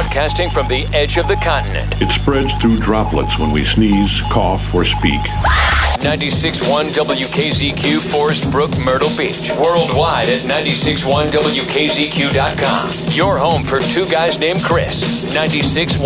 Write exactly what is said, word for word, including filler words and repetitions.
broadcasting from the edge of the continent. It spreads through droplets when we sneeze, cough, or speak. ninety-six point one W K Z Q, Forest Brook, Myrtle Beach. Worldwide at ninety-six point one W K Z Q dot com. Your home for two guys named Chris. ninety-six point one